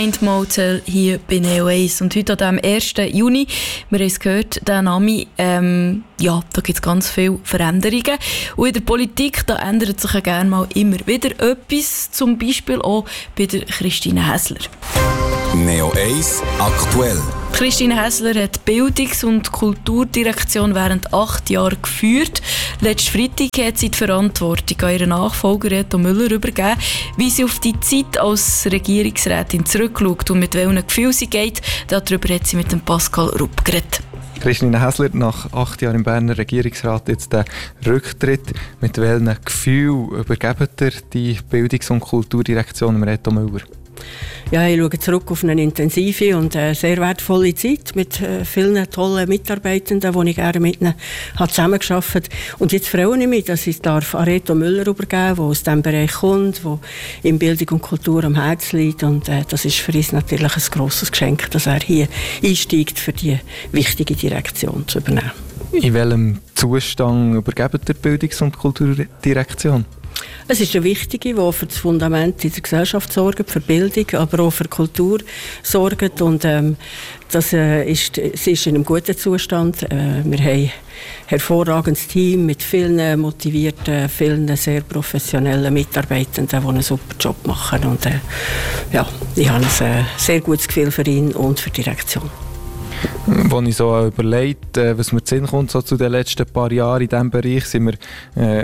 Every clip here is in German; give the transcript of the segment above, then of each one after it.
Motel hier bei Neo 1. Und heute am 1. Juni, wir haben es gehört, der Name, da gibt es ganz viele Veränderungen. Und in der Politik, da ändert sich ja gerne mal immer wieder etwas, zum Beispiel auch bei der Christine Häsler. Neo 1 aktuell. Christine Häsler hat die Bildungs- und Kulturdirektion während 8 Jahren geführt. Letzten Freitag hat sie die Verantwortung an ihren Nachfolger Reto Müller übergeben, wie sie auf die Zeit als Regierungsrätin zurückschaut und mit welchen Gefühlen sie geht. Darüber hat sie mit dem Pascal Rupp geredet. Christine Häsler, nach 8 Jahren im Berner Regierungsrat jetzt der Rücktritt. Mit welchen Gefühlen übergebt ihr die Bildungs- und Kulturdirektion Reto Müller? Ja, ich schaue zurück auf eine intensive und sehr wertvolle Zeit mit vielen tollen Mitarbeitenden, die ich gerne mit ihnen zusammengearbeitet habe. Und jetzt freue ich mich, dass ich es an Reto Müller übergeben, der aus diesem Bereich kommt, der in Bildung und Kultur am Herzen liegt. Und das ist für uns natürlich ein grosses Geschenk, dass er hier einsteigt, für die wichtige Direktion zu übernehmen. In welchem Zustand übergebt ihr die Bildungs- und Kulturdirektion? Es ist eine wichtige, die für das Fundament in der Gesellschaft sorgt, für Bildung, aber auch für Kultur sorgt. Und sie ist in einem guten Zustand. Wir haben ein hervorragendes Team mit vielen motivierten, vielen sehr professionellen Mitarbeitenden, die einen super Job machen. Und ich habe ein sehr gutes Gefühl für ihn und für die Direktion. Als ich so überlegt, was mir zu Sinn kommt, so zu den letzten paar Jahren in diesem Bereich, sind wir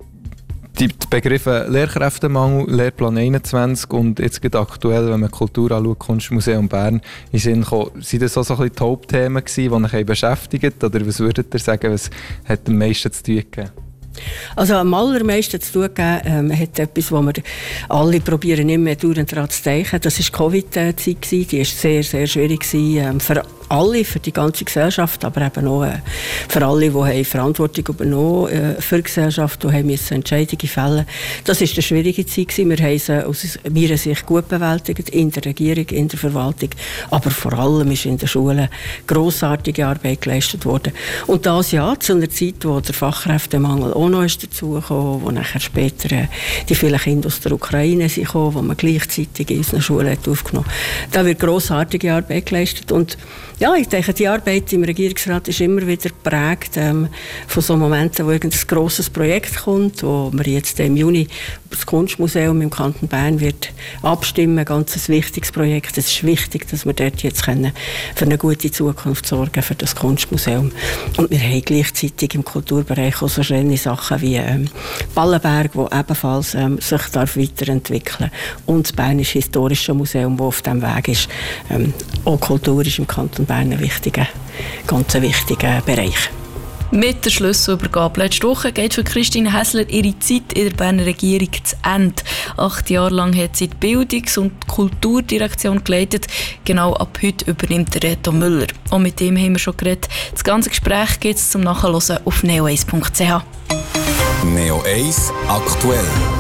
die Begriffe Lehrkräftemangel, Lehrplan 21 und jetzt gerade aktuell, wenn man Kultur anschaut, Kunstmuseum Bern, in Sinn kommen. Sind das auch so ein bisschen die Hauptthemen gewesen, die euch beschäftigt? Oder was würdet ihr sagen, was hat am meisten zu tun gegeben? Also am allermeisten zu tun gegeben hat etwas, wo wir alle probieren, nicht mehr dauernd daran zu denken. Das war die Covid-Zeit. Die war sehr, sehr schwierig für alle, für die ganze Gesellschaft, aber eben auch für alle, die Verantwortung übernommen für die Gesellschaft und müssen Entscheidungen fällen. Das war eine schwierige Zeit. Wir haben sie aus meiner Sicht gut bewältigt, in der Regierung, in der Verwaltung, aber vor allem ist in den Schulen grossartige Arbeit geleistet worden. Und das ja zu einer Zeit, wo der Fachkräftemangel auch noch ist dazugekommen, wo nachher später die vielen Kinder aus der Ukraine sind gekommen, die man gleichzeitig in unseren Schulen hat aufgenommen hat. Da wird grossartige Arbeit geleistet. Und ja, ich denke, die Arbeit im Regierungsrat ist immer wieder geprägt von so Momenten, wo irgendein grosses Projekt kommt, wo wir jetzt im Juni über das Kunstmuseum im Kanton Bern wird abstimmen, ein ganz wichtiges Projekt. Es ist wichtig, dass wir dort jetzt für eine gute Zukunft sorgen für das Kunstmuseum. Und wir haben gleichzeitig im Kulturbereich auch so schöne Sachen wie Ballenberg, wo ebenfalls sich weiterentwickeln darf. Und das Bernische Historische Museum, das auf diesem Weg ist. Auch Kultur ist im Kanton Bern ein ganz wichtiger Bereich. Mit der Schlüsselübergabe letzte Woche geht für Christine Häsler ihre Zeit in der Berner Regierung zu Ende. 8 Jahre lang hat sie die Bildungs- und Kulturdirektion geleitet. Genau ab heute übernimmt Reto Müller. Und mit dem haben wir schon geredet. Das ganze Gespräch gibt es zum Nachhören auf neo1.ch. Neo 1 aktuell.